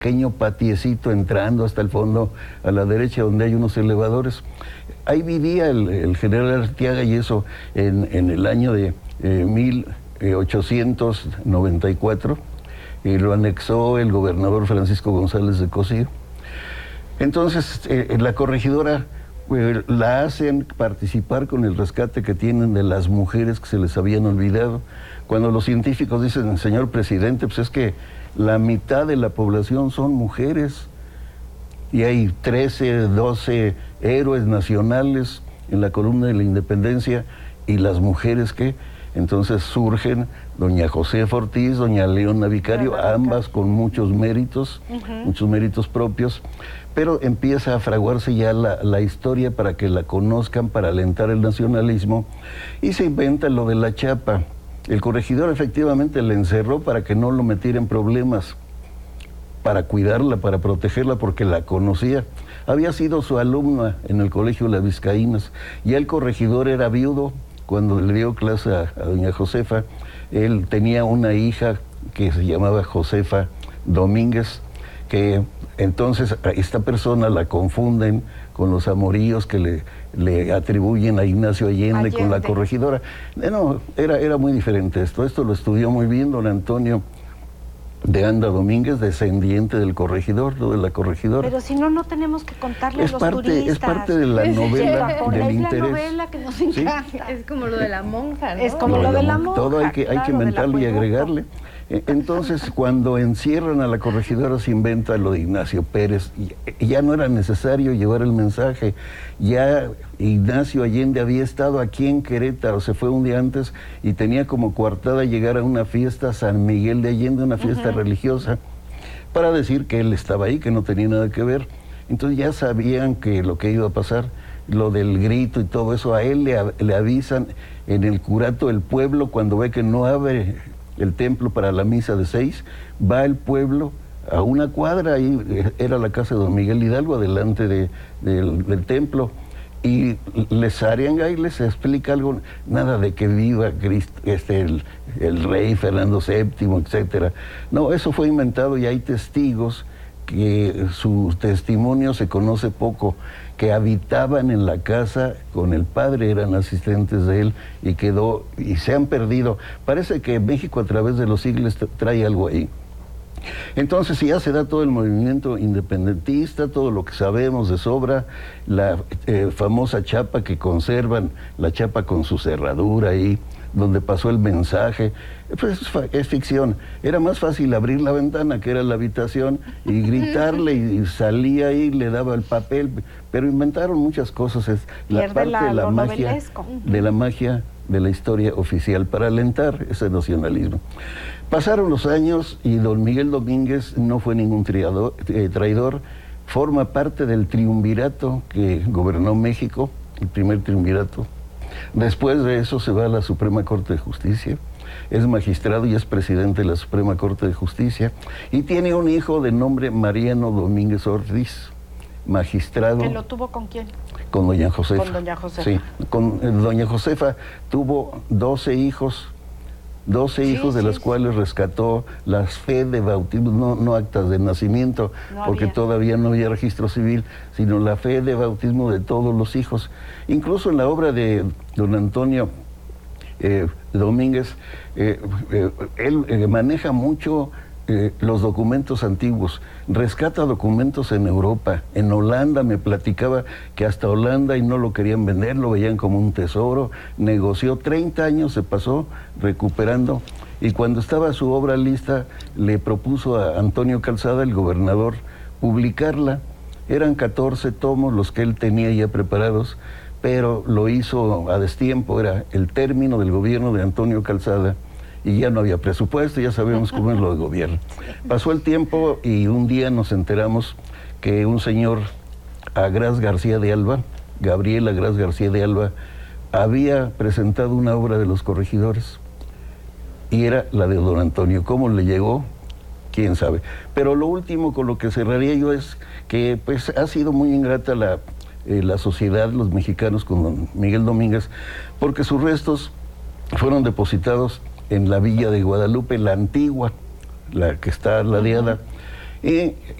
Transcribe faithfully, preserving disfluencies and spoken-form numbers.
pequeño patiecito entrando hasta el fondo a la derecha donde hay unos elevadores. Ahí vivía el, el general Arteaga y eso en, en el año de eh, mil ochocientos noventa y cuatro y lo anexó el gobernador Francisco González de Cosío. Entonces eh, la corregidora pues, la hacen participar con el rescate que tienen de las mujeres que se les habían olvidado. Cuando los científicos dicen, señor presidente, pues es que la mitad de la población son mujeres y hay trece, doce héroes nacionales en la columna de la independencia y las mujeres que entonces surgen doña Josefa Ortiz, doña Leona Vicario, ambas con muchos méritos, uh-huh. muchos méritos propios, pero empieza a fraguarse ya la, la historia para que la conozcan, para alentar el nacionalismo y se inventa lo de la chapa. El corregidor efectivamente la encerró para que no lo metiera en problemas, para cuidarla, para protegerla, porque la conocía. Había sido su alumna en el colegio Las Vizcaínas, y el corregidor era viudo cuando le dio clase a, a doña Josefa. Él tenía una hija que se llamaba Josefa Domínguez, que entonces a esta persona la confunden con los amoríos que le, le atribuyen a Ignacio Allende, Allende con la corregidora. No, era, era muy diferente esto. Esto lo estudió muy bien don Antonio de Anda Domínguez, descendiente del corregidor, no de la corregidora. Pero si no, no tenemos que contarle es a los parte, turistas. Es parte de la novela, sí, del es interés. la novela que nos encanta. ¿Sí? Es como lo de la monja, ¿no? Es como lo, lo de la monja. Todo hay que, hay claro, que inventarle y agregarle. Entonces, cuando encierran a la corregidora, se inventa lo de Ignacio Pérez. Y ya no era necesario llevar el mensaje. Ya Ignacio Allende había estado aquí en Querétaro, se fue un día antes y tenía como coartada llegar a una fiesta San Miguel de Allende, una fiesta uh-huh. religiosa, para decir que él estaba ahí, que no tenía nada que ver. Entonces ya sabían que lo que iba a pasar, lo del grito y todo eso, a él le, le avisan en el curato del pueblo cuando ve que no abre el templo para la misa de seis, va el pueblo a una cuadra, ahí era la casa de don Miguel Hidalgo, adelante de, de, del, del templo, y les arenga y les explica algo, nada de que viva Cristo, este, el, el rey Fernando séptimo, etcétera. No, eso fue inventado y hay testigos que su testimonio se conoce poco, que habitaban en la casa con el padre, eran asistentes de él y quedó, y se han perdido. Parece que México a través de los siglos trae algo ahí. Entonces ya se da todo el movimiento independentista, todo lo que sabemos de sobra, la eh, famosa chapa que conservan, la chapa con su cerradura ahí, donde pasó el mensaje, pues es ficción. Era más fácil abrir la ventana, que era la habitación, y gritarle, y salía ahí, le daba el papel, pero inventaron muchas cosas. Es la parte la, de la magia, novelesco. de la magia de la historia oficial para alentar ese nacionalismo. Pasaron los años y don Miguel Domínguez no fue ningún triador, eh, traidor, forma parte del triunvirato que gobernó México, el primer triunvirato. Después de eso se va a la Suprema Corte de Justicia, es magistrado y es presidente de la Suprema Corte de Justicia, y tiene un hijo de nombre Mariano Domínguez Ortiz, magistrado. ¿Que lo tuvo con quién? Con doña Josefa. Con doña Josefa. Sí, con eh, doña Josefa tuvo doce hijos, doce sí, hijos de sí, los sí. cuales rescató las fe de bautismo, no, no actas de nacimiento, no porque había. todavía no había registro civil, sino la fe de bautismo de todos los hijos. Incluso en la obra de don Antonio eh, Domínguez, eh, eh, él eh, maneja mucho eh, los documentos antiguos, rescata documentos en Europa, en Holanda me platicaba que hasta Holanda y no lo querían vender, lo veían como un tesoro, negoció, treinta años se pasó recuperando, y cuando estaba su obra lista le propuso a Antonio Calzada, el gobernador, publicarla. Eran catorce tomos los que él tenía ya preparados, pero lo hizo a destiempo, era el término del gobierno de Antonio Calzada, y ya no había presupuesto, ya sabemos cómo es lo de gobierno. Pasó el tiempo y un día nos enteramos que un señor, Agraz García de Alba, Gabriel Agraz García de Alba, había presentado una obra de los corregidores, y era la de don Antonio. ¿Cómo le llegó? Quién sabe. Pero lo último con lo que cerraría yo es que pues ha sido muy ingrata la, eh, la sociedad, los mexicanos con don Miguel Domínguez, porque sus restos fueron depositados en la villa de Guadalupe, la antigua, la que está ladeada, Y